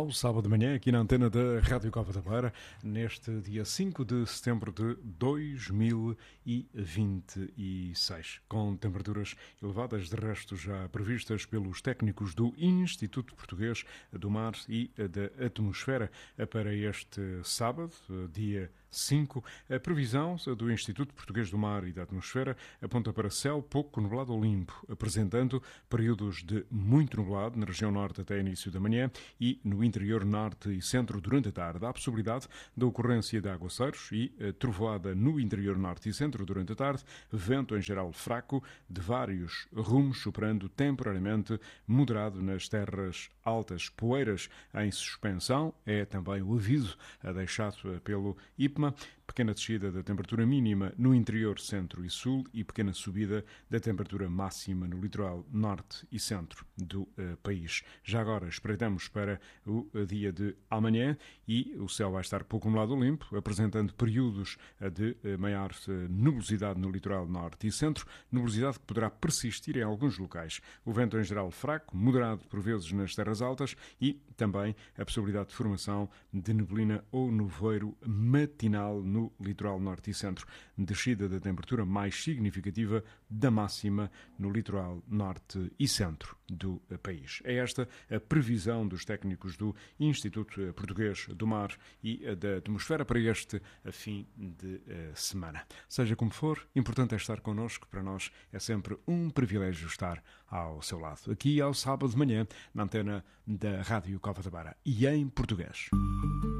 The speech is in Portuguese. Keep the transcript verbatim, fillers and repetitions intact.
Ao sábado de manhã, aqui na antena da Rádio Cova da Beira, neste dia cinco de setembro de dois mil e vinte e seis, com temperaturas elevadas, de resto já previstas pelos técnicos do Instituto Português do Mar e da Atmosfera para este sábado, dia cinco. A previsão do Instituto Português do Mar e da Atmosfera aponta para céu pouco nublado ou limpo, apresentando períodos de muito nublado na região norte até início da manhã e no interior norte e centro durante a tarde. Há possibilidade da ocorrência de aguaceiros e a trovoada no interior norte e centro durante a tarde, vento em geral fraco de vários rumos, superando temporariamente moderado nas terras altas. Poeiras em suspensão é também o aviso deixado pelo I P M A. Pequena descida da temperatura mínima no interior centro e sul e pequena subida da temperatura máxima no litoral norte e centro do uh, país. Já agora espreitamos para o uh, dia de amanhã e o céu vai estar pouco nublado ou limpo, apresentando períodos uh, de uh, maior uh, nubosidade no litoral norte e centro, nubosidade que poderá persistir em alguns locais. O vento em geral fraco, moderado por vezes nas terras altas e também a possibilidade de formação de neblina ou nevoeiro matinal no no litoral norte e centro, descida da temperatura mais significativa da máxima no litoral norte e centro do país. É esta a previsão dos técnicos do Instituto Português do Mar e da Atmosfera para este fim de semana. Seja como for, importante é estar connosco. Para nós é sempre um privilégio estar ao seu lado, aqui ao sábado de manhã, na antena da Rádio Cova da Beira e em português.